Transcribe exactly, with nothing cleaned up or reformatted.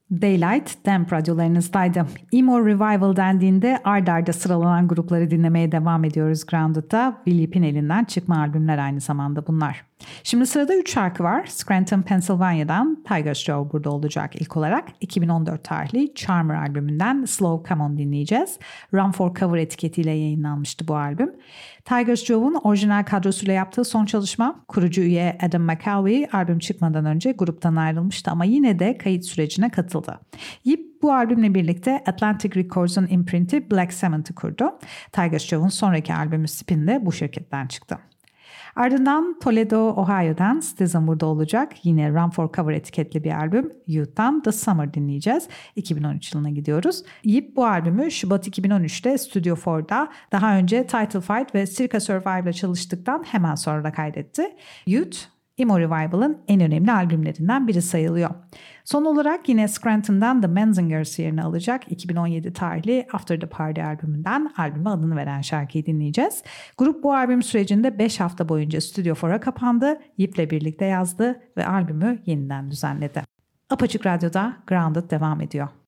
Daylight, Damp radyolarınızdaydı. Emo Revival dendiğinde ard arda sıralanan grupları dinlemeye devam ediyoruz Grounded'da. Willie Pinell'inden çıkma albümler aynı zamanda bunlar. Şimdi sırada üç şarkı var. Scranton, Pennsylvania'dan Tigers Jaw burada olacak ilk olarak. iki bin on dört tarihli Charmer albümünden Slow Come On dinleyeceğiz. Run for Cover etiketiyle yayınlanmıştı bu albüm. Tigers Jaw'un orijinal kadrosuyla yaptığı son çalışma. Kurucu üye Adam McAlvey albüm çıkmadan önce gruptan ayrılmıştı ama yine de kayıt sürecine katıldı. Yip bu albümle birlikte Atlantic Records'un imprinti Black Cement'i kurdu. Tigers Jaw'un sonraki albümü Spin de bu şirketten çıktı. Ardından Toledo, Ohio'dan Stizm burada olacak. Yine Run for Cover etiketli bir albüm. Youth'tan The Summer dinleyeceğiz. iki bin on üç yılına gidiyoruz. Yip bu albümü Şubat iki bin on üçte Studio dörtte daha önce Title Fight ve Circa Survive'la çalıştıktan hemen sonra da kaydetti. Youth, Emo Revival'ın en önemli albümlerinden biri sayılıyor. Son olarak yine Scranton'dan The Menzingers yerini alacak iki bin on yedi tarihli After the Party albümünden albüme adını veren şarkıyı dinleyeceğiz. Grup bu albüm sürecinde beş hafta boyunca Studio dörde kapandı, Yip'le birlikte yazdı ve albümü yeniden düzenledi. Apaçık Radyo'da Grounded devam ediyor.